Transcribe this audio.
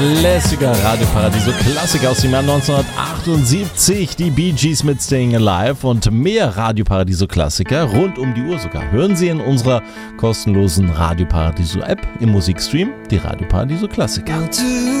Lässiger Radioparadiso Klassiker aus dem Jahr 1978, die Bee Gees mit Staying Alive und mehr Radioparadiso Klassiker rund um die Uhr sogar. Hören Sie in unserer kostenlosen Radioparadiso App im Musikstream die Radioparadiso Klassiker.